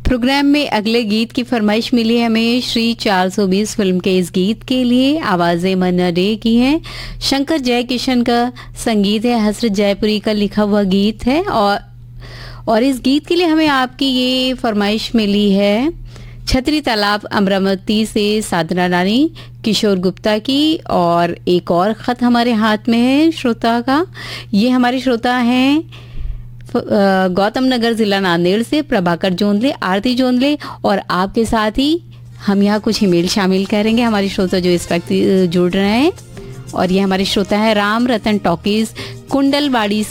Programme में अगले गीत की फरमाइश मिली है हमें श्री 420 फिल्म के इस गीत के लिए। आवाजें मन्ना डे की हैं, शंकर जयकिशन का संगीत है, हसरत जयपुरी का लिखा हुआ गीत है। और इस गीत के लिए हमें आपकी ये फरमाइश मिली है छतरी तालाब अमरावती से साधना रानी किशोर गुप्ता की। और एक और खत हमारे हाथ में है श्रोता का। ये हमारे श्रोता हैं गौतम नगर जिला नांदेड़ से प्रभाकर जोंदले, आरती जोंदले। और आपके साथ ही हम यहाँ कुछ ईमेल शामिल करेंगे हमारे श्रोता जो इस वक्त जुड़ रहे हैं। और ये हमारे श्रोता है राम रतन टॉकीज कुंडलवाड़ी